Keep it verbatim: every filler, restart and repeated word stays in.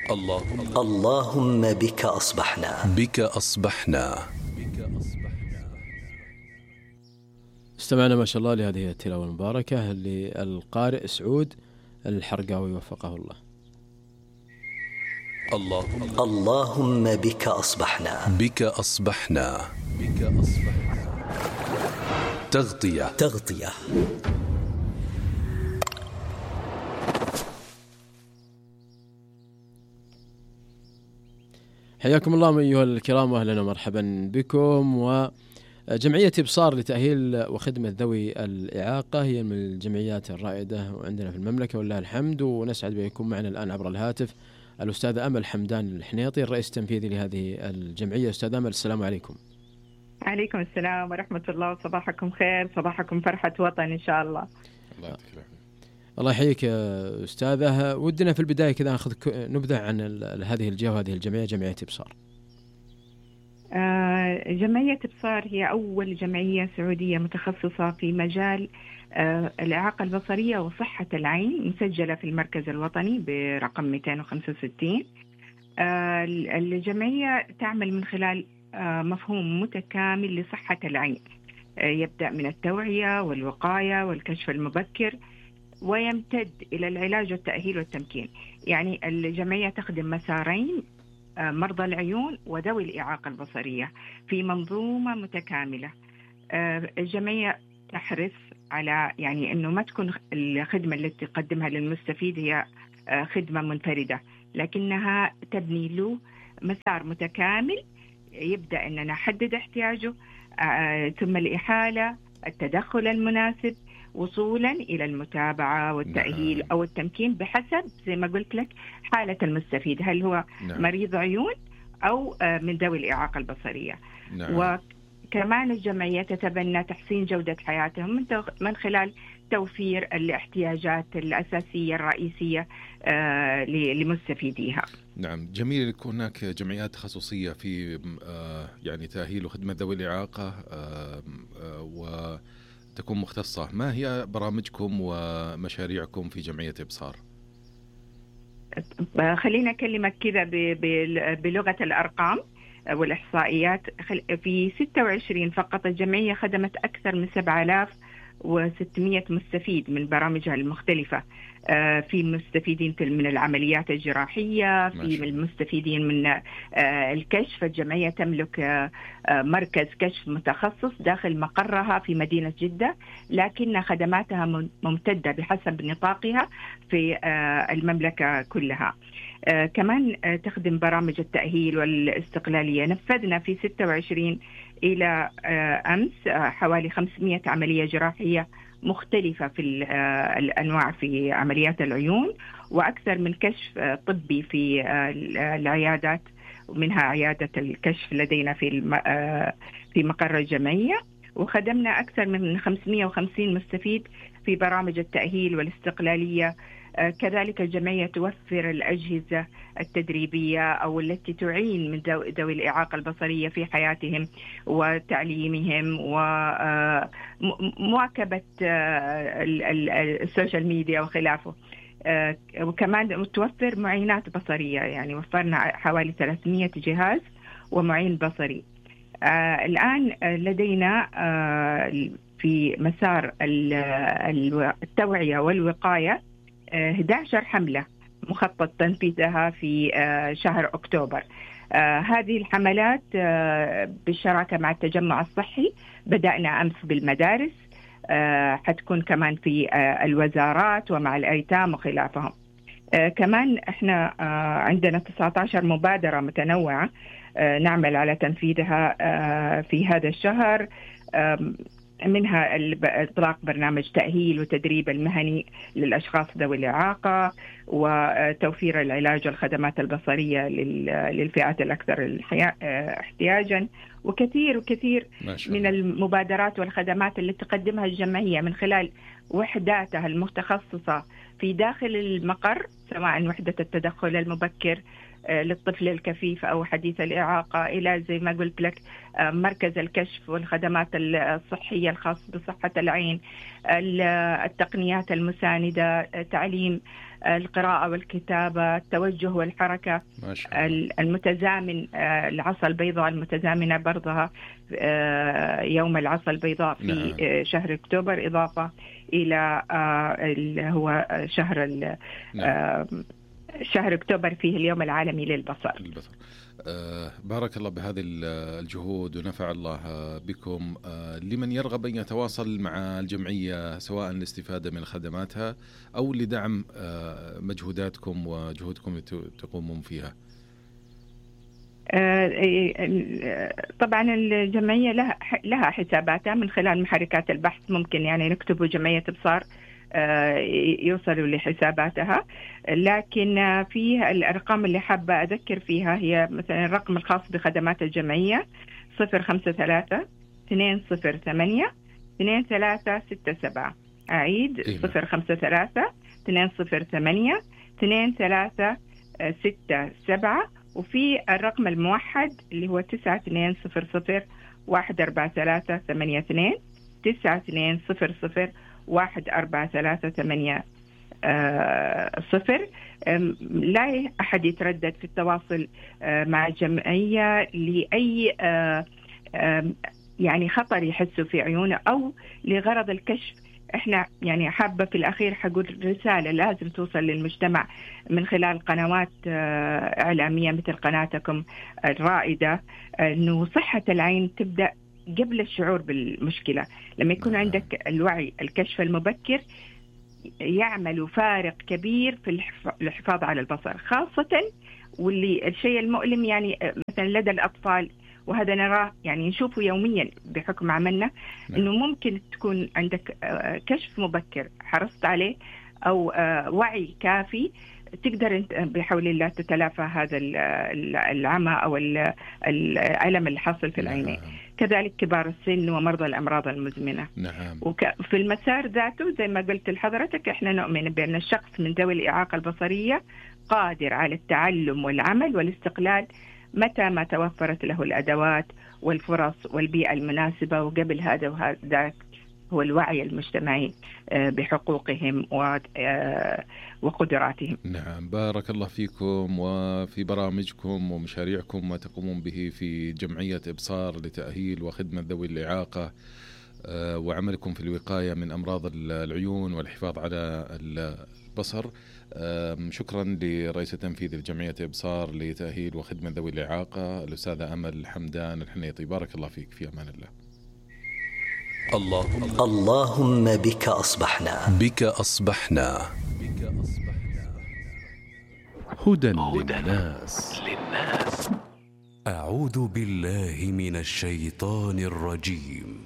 اللهم اللهم بك أصبحنا بك أصبحنا. استمعنا ما شاء الله لهذه التلاوة المباركة للقارئ سعود الحرقاوي وفقه الله. اللهم اللهم بك أصبحنا بك أصبحنا بك أصبحنا. تغطية تغطية. حياكم الله أيها الكرام وأهلا ومرحبا بكم. وجمعية إبصار لتأهيل وخدمة ذوي الإعاقة هي من الجمعيات الرائدة وعندنا في المملكة ولله الحمد، ونسعد بكم معنا الآن عبر الهاتف الأستاذ أمل حمدان الحنيطي الرئيس التنفيذي لهذه الجمعية. أستاذ أمل السلام عليكم. عليكم السلام ورحمة الله، وصباحكم خير، صباحكم فرحة وطن إن شاء الله. الله يعطيك العافية. الله يحييك يا أستاذة. ودنا في البداية كذا نأخذ نبذة عن هذه الجهة وهذه الجمعية، جمعية إبصار. آه جمعية إبصار هي أول جمعية سعودية متخصصة في مجال آه الإعاقة البصرية وصحة العين، مسجلة في المركز الوطني برقم مئتين وخمسة وستين. آه الجمعية تعمل من خلال آه مفهوم متكامل لصحة العين، آه يبدأ من التوعية والوقاية والكشف المبكر، ويمتد إلى العلاج والتأهيل والتمكين. يعني الجمعية تخدم مسارين، مرضى العيون وذوي الإعاقة البصرية في منظومة متكاملة. الجمعية تحرص على يعني أنه ما تكون الخدمة التي تقدمها للمستفيد هي خدمة منفردة، لكنها تبني له مسار متكامل، يبدأ أننا نحدد احتياجه ثم الإحالة، التدخل المناسب، وصولا إلى المتابعة والتأهيل نعم. أو التمكين بحسب زي ما قلت لك حالة المستفيد، هل هو نعم. مريض عيون أو من ذوي الإعاقة البصرية نعم. وكمان الجمعية تتبنى تحسين جودة حياتهم من خلال توفير الاحتياجات الأساسية الرئيسية لمستفيديها. نعم، جميل يكون هناك جمعيات تخصصية في يعني تأهيل وخدمة ذوي الإعاقة و تكون مختصة. ما هي برامجكم ومشاريعكم في جمعية إبصار؟ خلينا أكلمك كذا بلغة الأرقام والإحصائيات. في ستة وعشرين فقط الجمعية خدمت أكثر من سبعة آلاف وستمئة مستفيد من برامجها المختلفة. في مستفيدين من العمليات الجراحية، في المستفيدين من الكشف. الجمعية تملك مركز كشف متخصص داخل مقرها في مدينة جدة، لكن خدماتها ممتدة بحسب نطاقها في المملكة كلها. كمان تخدم برامج التأهيل والاستقلالية. نفذنا في ستة وعشرين إلى أمس حوالي خمسمئة عملية جراحية مختلفة في الأنواع في عمليات العيون، وأكثر من كشف طبي في العيادات، ومنها عيادة الكشف لدينا في في مقر الجمعية. وخدمنا أكثر من خمسمئة وخمسين مستفيد في برامج التأهيل والاستقلالية. كذلك الجمعية توفر الأجهزة التدريبية أو التي تعين من ذوي الإعاقة البصرية في حياتهم وتعليمهم ومواكبة السوشيال ميديا وخلافه. وكمان توفر معينات بصرية، يعني وفرنا حوالي ثلاثمئة جهاز ومعين بصري. الآن لدينا في مسار التوعية والوقاية أحد عشر حملة مخطط تنفيذها في شهر أكتوبر. هذه الحملات بالشراكة مع التجمع الصحي، بدأنا أمس بالمدارس، حتكون كمان في الوزارات ومع الأيتام وخلافهم. كمان إحنا عندنا تسعة عشر مبادرة متنوعة نعمل على تنفيذها في هذا الشهر، منها إطلاق برنامج تأهيل وتدريب المهني للأشخاص ذوي الإعاقة، وتوفير العلاج والخدمات البصرية للفئات الأكثر احتياجا، وكثير وكثير من المبادرات والخدمات اللي تقدمها الجمعية من خلال وحداتها المتخصصة في داخل المقر، سواء وحدة التدخل المبكر للطفل الكفيف أو حديث الإعاقة، إلى زي ما قلت لك مركز الكشف والخدمات الصحية الخاصة بصحة العين، التقنيات المساندة، تعليم القراءة والكتابة، التوجه والحركة، ما شاء الله. المتزامن، العصا البيضاء المتزامنة برضها يوم العصا البيضاء في نعم. شهر أكتوبر، إضافة إلى هو شهر نعم. شهر أكتوبر فيه اليوم العالمي للبصر. البصر. آه بارك الله بهذه الجهود ونفع الله بكم. آه لمن يرغب أن يتواصل مع الجمعية سواء للاستفادة من خدماتها أو لدعم آه مجهوداتكم وجهودكم تقومون فيها. طبعا الجمعية لها لها حساباتها من خلال محركات البحث، ممكن يعني نكتبوا جمعية إبصار يوصلوا لحساباتها. لكن في الأرقام اللي حابة أذكر فيها هي مثلا الرقم الخاص بخدمات الجمعية صفر خمسة ثلاثة اثنين صفر ثمانية اثنين ثلاثة ستة سبعة. أعيد صفر خمسة ثلاثة اثنين صفر ثمانية اثنين ثلاثة ستة سبعة. وفي الرقم الموحد اللي هو تسعة اثنين صفر صفر واحد أربعة ثلاثة ثمانية اثنين تسعة اثنين صفر صفر واحد أربعة ثلاثة ثمانية صفر. لا أحد يتردد في التواصل مع الجمعية لأي يعني خطر يحسوا في عيونه أو لغرض الكشف. إحنا يعني حابة في الأخير حقول رسالة لازم توصل للمجتمع من خلال قنوات إعلامية مثل قناتكم الرائدة، إنه صحة العين تبدأ قبل الشعور بالمشكلة. لما يكون عندك الوعي، الكشف المبكر يعمل فارق كبير في الحفاظ على البصر، خاصة واللي الشيء المؤلم يعني مثلا لدى الأطفال، وهذا نراه يعني نشوفه يوميا بحكم عملنا، إنه ممكن تكون عندك كشف مبكر حرصت عليه أو وعي كافي، تقدر انت بحول الله تتلافى هذا العمى أو الألم اللي حاصل في العينين. كذلك كبار السن ومرضى الأمراض المزمنة. نعم. وفي المسار ذاته زي ما قلت لحضرتك، احنا نؤمن بأن الشخص من ذوي الإعاقة البصرية قادر على التعلم والعمل والاستقلال متى ما توفرت له الأدوات والفرص والبيئة المناسبة. وقبل هذا وهذا هو الوعي المجتمعي بحقوقهم وقدراتهم. نعم، بارك الله فيكم وفي برامجكم ومشاريعكم ما تقومون به في جمعية إبصار لتأهيل وخدمة ذوي الإعاقة، وعملكم في الوقاية من أمراض العيون والحفاظ على البصر. شكرا لرئيس التنفيذي لجمعية إبصار لتأهيل وخدمة ذوي الإعاقة الأستاذة أمل حمدان الحنيطي. بارك الله فيك، في أمان الله. اللهم اللهم بك أصبحنا بك أصبحنا هدى للناس. أعوذ بالله من الشيطان الرجيم.